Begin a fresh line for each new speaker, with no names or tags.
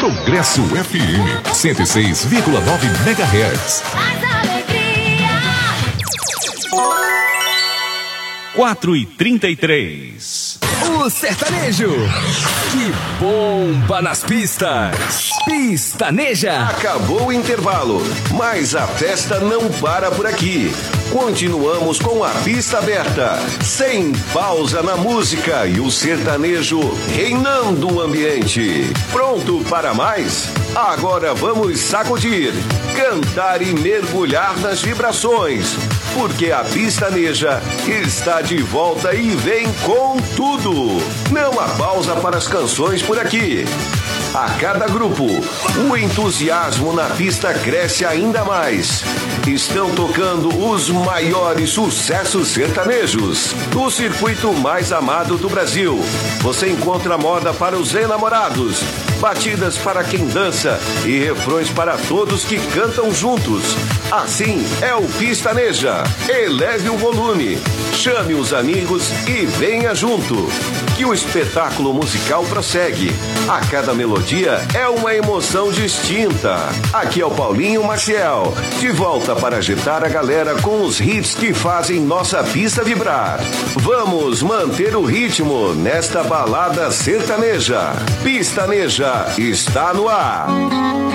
Progresso FM 106,9 MHz.
Mais alegria.
4h33.
O sertanejo que bomba nas pistas. Pistaneja.
Acabou o intervalo, mas a festa não para por aqui. Continuamos com a pista aberta, sem pausa na música e o sertanejo reinando o ambiente. Pronto para mais? Agora vamos sacudir, cantar e mergulhar nas vibrações, porque a Pistaneja está de volta e vem com tudo. Não há pausa para as canções por aqui. A cada grupo, o entusiasmo na pista cresce ainda mais. Estão tocando os maiores sucessos sertanejos no circuito mais amado do Brasil. Você encontra moda para os enamorados, batidas para quem dança e refrões para todos que cantam juntos. Assim é o Pistaneja. Eleve o volume, chame os amigos e venha junto, que o espetáculo musical prossegue. A cada melodia é uma emoção distinta. Aqui é o Paulinho Maciel, de volta para agitar a galera com os hits que fazem nossa pista vibrar. Vamos manter o ritmo nesta balada sertaneja. Pistaneja está no ar.